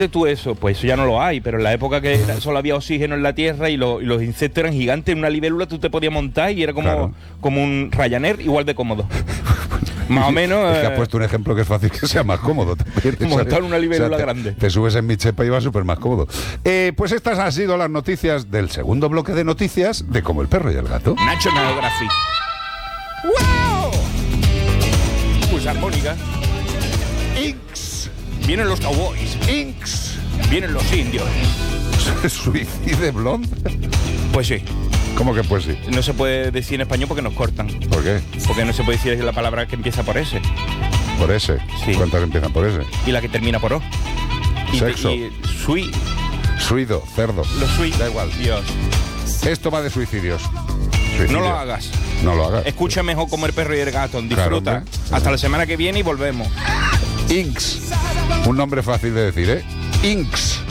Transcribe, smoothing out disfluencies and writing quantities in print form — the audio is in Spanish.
tú eso, pues eso ya no lo hay, pero en la época que solo había oxígeno en la Tierra y los insectos eran gigantes, en una libélula tú te podías montar y era como un Ryanair igual de cómodo. Más o menos. Es que has puesto un ejemplo que es fácil que sea más cómodo. Montar una libélula grande. Te subes en mi chepa y vas súper más cómodo. Pues estas han sido las noticias del segundo bloque de noticias de Como el perro y el gato. National Geographic. ¡Wow! Pues armónica. Inks. Vienen los cowboys. Inks. Vienen los indios. ¿Suicide Blonde? Pues sí. ¿Cómo que pues sí? No se puede decir en español porque nos cortan. ¿Por qué? Porque no se puede decir la palabra que empieza por S. ¿Por S? Sí. ¿Cuántas empiezan por S? Y la que termina por O. Sexo. Suido, cerdo. Los sweet. Da igual. Dios. Esto va de suicidios. No lo hagas. No lo hagas. Escucha mejor Como el perro y el gato. Disfruta. Claro, hasta la semana que viene y volvemos. Inks. Un nombre fácil de decir, ¿eh? Inks.